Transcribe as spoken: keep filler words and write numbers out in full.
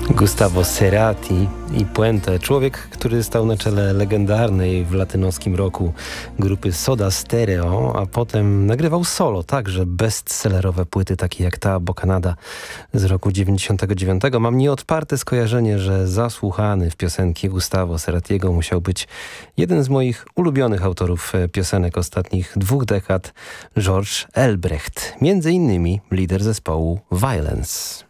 Gustavo Cerati i Puente. Człowiek, który stał na czele legendarnej w latynoskim roku grupy Soda Stereo, a potem nagrywał solo, także bestsellerowe płyty takie jak ta Bocanada z roku dziewięćdziesiątego dziewiątego. Mam nieodparte skojarzenie, że zasłuchany w piosenki Gustavo Ceratiego musiał być jeden z moich ulubionych autorów piosenek ostatnich dwóch dekad, George Elbrecht, między innymi lider zespołu Violence.